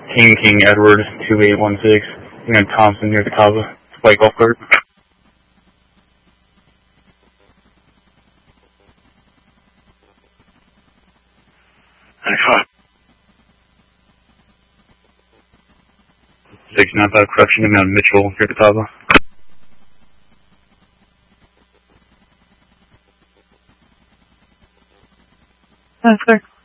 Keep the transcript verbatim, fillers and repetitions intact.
King King Edward two eight one six. You're in Thompson near Catawba. White golf cart. six nine five correction, I'm on Mitchell near Catawba. That's correct.